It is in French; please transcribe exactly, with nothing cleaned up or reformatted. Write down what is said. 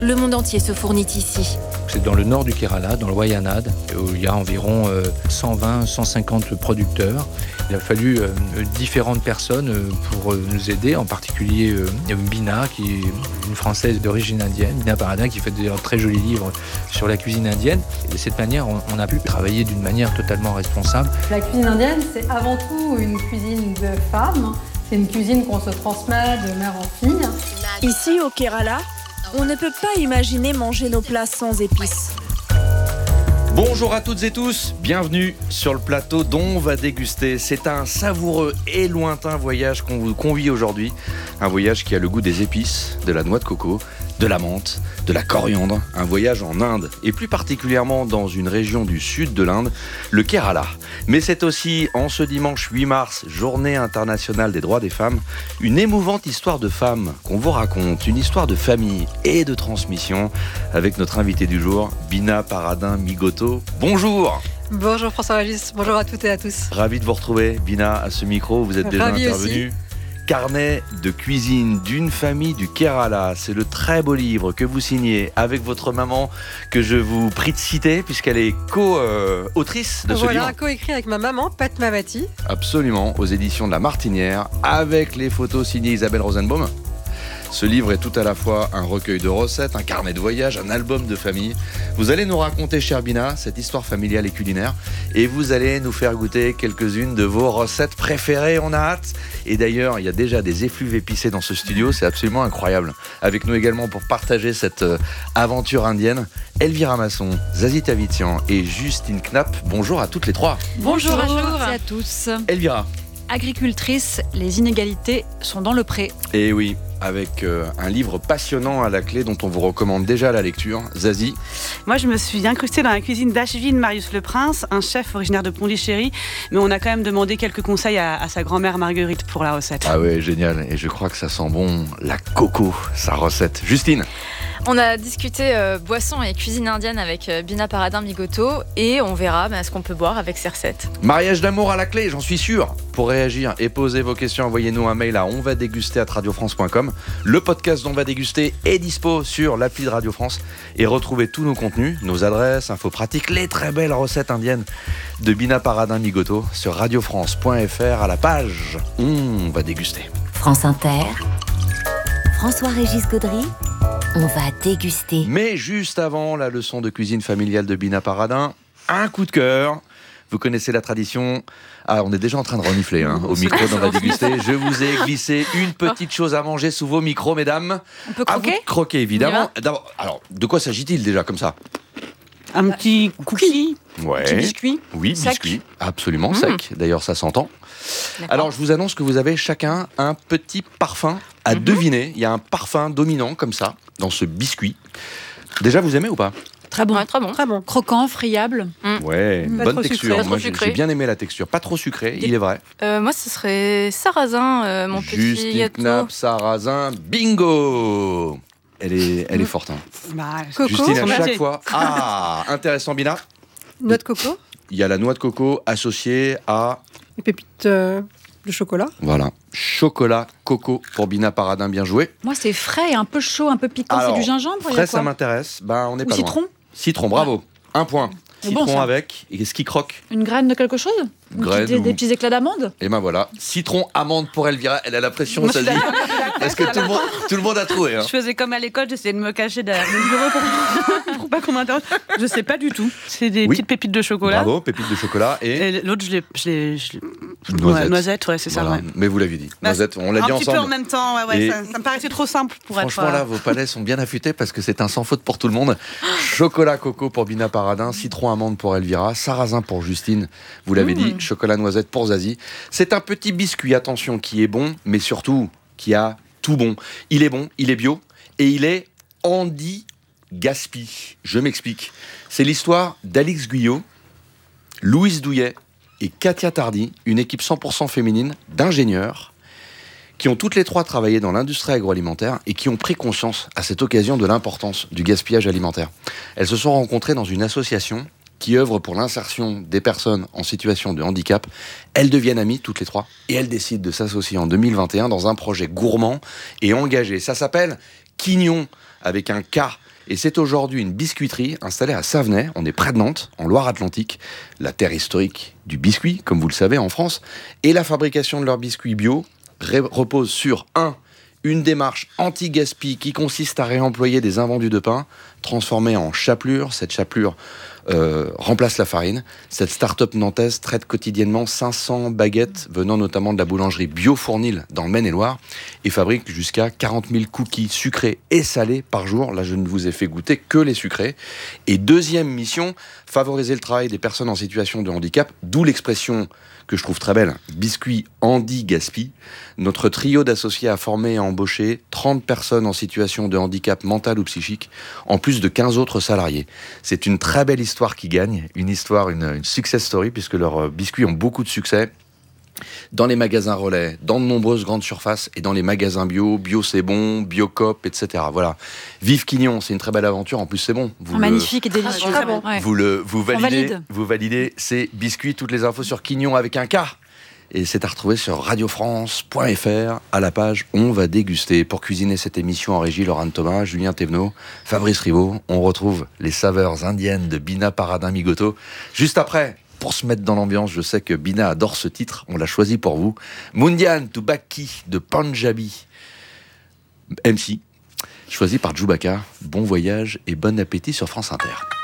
Le monde entier se fournit ici. C'est dans le nord du Kerala, dans le Wayanad, où il y a environ euh, cent vingt à cent cinquante producteurs. Il a fallu euh, différentes personnes euh, pour euh, nous aider, en particulier euh, Bina, qui est une Française d'origine indienne, Bina Paradin, qui fait d'ailleurs un très joli livre sur la cuisine indienne. Et de cette manière, on, on a pu travailler d'une manière totalement responsable. La cuisine indienne, c'est avant tout une cuisine de femmes. C'est une cuisine qu'on se transmet de mère en fille. Ici, au Kerala, on ne peut pas imaginer manger nos plats sans épices. Bonjour à toutes et tous, bienvenue sur le plateau dont on va déguster. C'est un savoureux et lointain voyage qu'on vous convie aujourd'hui. Un voyage qui a le goût des épices, de la noix de coco, de la menthe, de la coriandre. Un voyage en Inde et plus particulièrement dans une région du sud de l'Inde, le Kerala. Mais c'est aussi en ce dimanche huit mars, journée internationale des droits des femmes, une émouvante histoire de femmes qu'on vous raconte, une histoire de famille et de transmission avec notre invité du jour, Bina Paradin Migoto. Bonjour. Bonjour François-Régis, bonjour à toutes et à tous. Ravi de vous retrouver, Bina, à ce micro, vous êtes déjà Ravi intervenu. Aussi. Carnet de cuisine d'une famille du Kerala, c'est le très beau livre que vous signez avec votre maman, que je vous prie de citer puisqu'elle est co-autrice de ce voilà, livre. Voilà, co-écrit avec ma maman, Padma Bhatti. Absolument, aux éditions de La Martinière, avec les photos signées Isabelle Rosenbaum. Ce livre est tout à la fois un recueil de recettes, un carnet de voyage, un album de famille. Vous allez nous raconter, chère Bina, cette histoire familiale et culinaire. Et vous allez nous faire goûter quelques-unes de vos recettes préférées. On a hâte. Et d'ailleurs, il y a déjà des effluves épicés dans ce studio. C'est absolument incroyable. Avec nous également pour partager cette euh, aventure indienne, Elvira Masson, Zazie Tavitian et Justine Knapp. Bonjour à toutes les trois. Bonjour, bonjour à tous. Elvira. Agricultrice, les inégalités sont dans le pré. Et oui. Avec euh, un livre passionnant à la clé dont on vous recommande déjà la lecture. Zazie. Moi, je me suis incrustée dans la cuisine d'Ashvin Marius Le Prince, un chef originaire de Pondichéry, mais on a quand même demandé quelques conseils à, à sa grand-mère Marguerite pour la recette. Ah ouais, génial. Et je crois que ça sent bon la coco, sa recette. Justine. On a discuté euh, boisson et cuisine indienne avec euh, Bina Paradin Migoto et on verra bah, ce qu'on peut boire avec ces recettes. Mariage d'amour à la clé, j'en suis sûr. Pour réagir et poser vos questions, envoyez-nous un mail à onvadéguster arobase radiofrance point com. Le podcast d'On va déguster est dispo sur l'appli de Radio France et retrouvez tous nos contenus, nos adresses, infos pratiques, les très belles recettes indiennes de Bina Paradin Migoto sur radiofrance point f r à la page On va déguster. France Inter, François-Régis Gaudry, on va déguster. Mais juste avant la leçon de cuisine familiale de Bina Paradin, un coup de cœur. Vous connaissez la tradition. Ah, on est déjà en train de renifler hein, au micro d'On va déguster. Je vous ai glissé une petite chose à manger sous vos micros, mesdames. On peut croquer ? À vous de croquer, évidemment. D'abord, alors, de quoi s'agit-il déjà comme ça ? Un petit cookie, ouais. Un petit biscuit. Oui, sec. biscuit, absolument mmh. sec. D'ailleurs, ça s'entend. D'accord. Alors, je vous annonce que vous avez chacun un petit parfum à mmh. deviner. Il y a un parfum dominant comme ça dans ce biscuit. Déjà, vous aimez ou pas ? Très bon. Ouais, très bon. Très bon. Croquant, friable. Mmh. Ouais, mmh. bonne texture. Sucré, moi, j'ai, j'ai bien aimé la texture. Pas trop sucré, il est vrai. Euh, moi, ce serait sarrasin, euh, mon Justine petit gâteau. Knapp, sarrasin, bingo. Elle est, elle est forte. Hein. Bah, coco, Justine, à chaque fois. Ah, intéressant, Bina. Noix de coco. Il y a la noix de coco associée à... Les pépites euh, de chocolat. Voilà. Chocolat, coco pour Bina Paradin, bien joué. Moi, c'est frais, un peu chaud, un peu piquant. Alors, c'est du gingembre. Frais, ça m'intéresse. Ben, on n'est Ou pas citron. loin. Citron, bravo. Un point. C'est Citron bon, ça. avec. Et qu'est-ce qui croque ? Une graine de quelque chose ? Ou Graine des, ou- des petits éclats d'amande ? Et ben voilà. Citron, amande pour Elvira. Elle a la pression, ça dit. Parce que tout le monde, tout le monde a trouvé. Hein. Je faisais comme à l'école, j'essayais de me cacher derrière le bureau pour, pour pas qu'on m'interroge. Je sais pas du tout. C'est des Oui. petites pépites de chocolat. Bravo, pépites de chocolat et, Et l'autre, je l'ai... Je l'ai, je l'ai... noisette. Ouais, noisette, ouais, c'est ça. Voilà. Ouais. Mais vous l'aviez dit. Bah, Noisette, on l'a dit un petit ensemble. peu en même temps, ouais, ouais, Et- ça, ça me paraissait trop simple pour Franchement, être... là, vos palais sont bien affûtés parce que c'est un sans faute pour tout le monde. Chocolat coco pour Bina Paradin, citron amande pour Elvira, sarrasin pour Justine, vous l'avez dit, chocolat noisette pour Zazie. C'est un petit biscuit, attention, qui est bon, mais surtout qui a tout bon. Il est bon, il est bio et il est anti-gaspi. Je m'explique. C'est l'histoire d'Alix Guyot, Louise Douillet et Katia Tardy, une équipe cent pour cent féminine d'ingénieurs qui ont toutes les trois travaillé dans l'industrie agroalimentaire et qui ont pris conscience à cette occasion de l'importance du gaspillage alimentaire. Elles se sont rencontrées dans une association qui œuvre pour l'insertion des personnes en situation de handicap. Elles deviennent amies, toutes les trois, et elles décident de s'associer en deux mille vingt et un dans un projet gourmand et engagé. Ça s'appelle Quignon, avec un K. Et c'est aujourd'hui une biscuiterie installée à Savenay, on est près de Nantes, en Loire-Atlantique, la terre historique du biscuit, comme vous le savez, en France. Et la fabrication de leurs biscuits bio ré- repose sur un Une démarche anti-gaspi qui consiste à réemployer des invendus de pain transformés en chapelure. Cette chapelure euh, remplace la farine. Cette start-up nantaise traite quotidiennement cinq cents baguettes venant notamment de la boulangerie Bio Fournil dans le Maine-et-Loire et fabrique jusqu'à quarante mille cookies sucrés et salés par jour. Là, je ne vous ai fait goûter que les sucrés. Et deuxième mission, favoriser le travail des personnes en situation de handicap, d'où l'expression que je trouve très belle, biscuit Handi Gaspi. Notre trio d'associés a formé et embauché trente personnes en situation de handicap mental ou psychique, en plus de quinze autres salariés. C'est une très belle histoire qui gagne, une histoire, une, une success story, puisque leurs biscuits ont beaucoup de succès dans les magasins relais, dans de nombreuses grandes surfaces et dans les magasins bio, bio c'est bon, Biocop, et cetera. Voilà. Vive Quignon, c'est une très belle aventure, en plus c'est bon. Vous Magnifique le... et délicieux. Ah, bon. Ouais. Vous, le, vous, validez, valide. vous validez ces biscuits, toutes les infos sur Quignon avec un K. Et c'est à retrouver sur radio france point f r à la page On va déguster. Pour cuisiner cette émission en régie, Laurent Thomas, Julien Thévenot, Fabrice Rivaud. On retrouve les saveurs indiennes de Bina Paradin Migoto. Juste après, pour se mettre dans l'ambiance, je sais que Bina adore ce titre, on l'a choisi pour vous. Mundian Tubaki de Punjabi M C, choisi par Djoubaka. Bon voyage et bon appétit sur France Inter.